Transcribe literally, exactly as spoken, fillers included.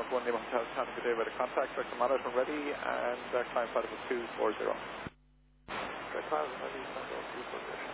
one Lima Hotel, Tango, good day, weather contact, direct management ready, and uh, climb flight level two four zero. Direct management ready, Tango two four zero.